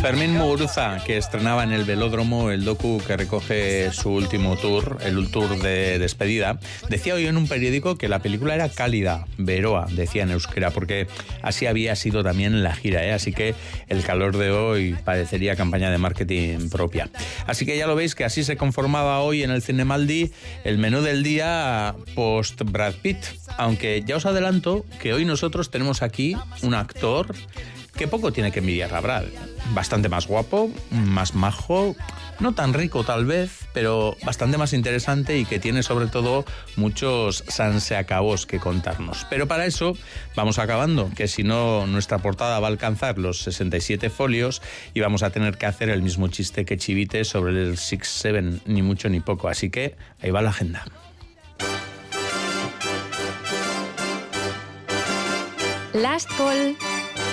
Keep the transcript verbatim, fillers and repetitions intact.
Fermín Muguruza, que estrenaba en el Velódromo el docu que recoge su último tour, el tour de despedida, decía hoy en un periódico que la película era cálida, beroa, decía en euskera, porque así había sido también la gira, ¿eh? Así que el calor de hoy parecería campaña de marketing propia. Así que ya lo veis que así se conformaba hoy en el Cinemaldi el menú del día post Brad Pitt, aunque ya os adelanto que hoy nosotros tenemos aquí un actor que poco tiene que envidiar a Brad. Bastante más guapo, más majo, no tan rico tal vez, pero bastante más interesante y que tiene sobre todo muchos sanseacabos que contarnos. Pero para eso vamos acabando, que si no nuestra portada va a alcanzar los sesenta y siete folios y vamos a tener que hacer el mismo chiste que Chivite sobre el seis siete, ni mucho ni poco. Así que ahí va la agenda. Last Call